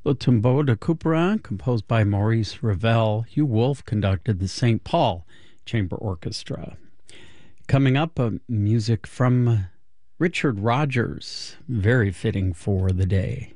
Le Tombeau de Couperin, composed by Maurice Ravel. Hugh Wolf conducted the St. Paul Chamber Orchestra. Coming up, music from Richard Rodgers, very fitting for the day.